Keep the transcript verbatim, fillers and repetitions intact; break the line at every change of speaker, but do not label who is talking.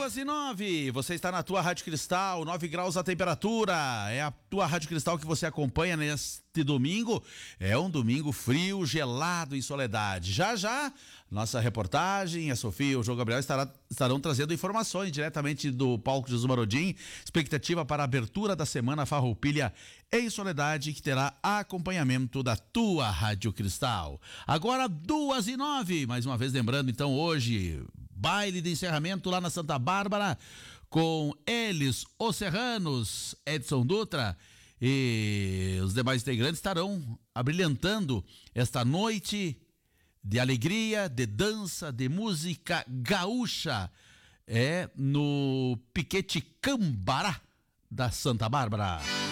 Duas e nove, você está na tua Rádio Cristal, nove graus a temperatura, é a tua Rádio Cristal que você acompanha neste domingo, é um domingo frio, gelado em Soledade. Já já, nossa reportagem, a Sofia e o João Gabriel estará, estarão trazendo informações diretamente do palco Jesus Marodim, expectativa para a abertura da Semana Farroupilha em Soledade, que terá acompanhamento da tua Rádio Cristal. Agora duas e nove, mais uma vez lembrando então hoje, baile de encerramento lá na Santa Bárbara, com eles, os serranos, Edson Dutra e os demais integrantes estarão abrilhantando esta noite de alegria, de dança, de música gaúcha, é no Piquete Cambará da Santa Bárbara.